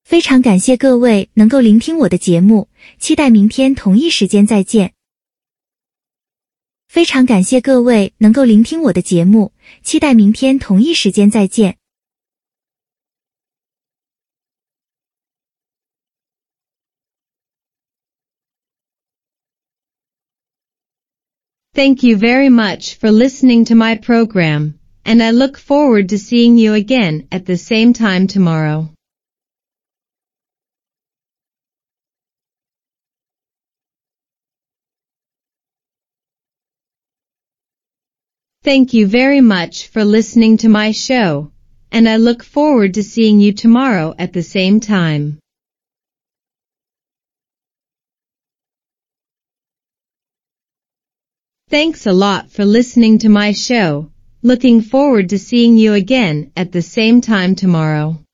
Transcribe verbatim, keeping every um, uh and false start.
非常感谢各位能够聆听我的节目，期待明天同一时间再见。非常感谢各位能够聆听我的节目，期待明天同一时间再见。 Thank you very much for listening to my program, and I look forward to seeing you again at the same time tomorrow. Thank you very much for listening to my show, and I look forward to seeing you tomorrow at the same time. Thanks a lot for listening to my show. Looking forward to seeing you again at the same time tomorrow.